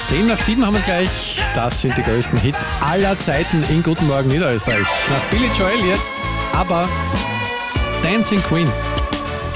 10 nach 7 haben wir es gleich. Das sind die größten Hits aller Zeiten in Guten Morgen Niederösterreich. Nach Billy Joel jetzt aber Dancing Queen.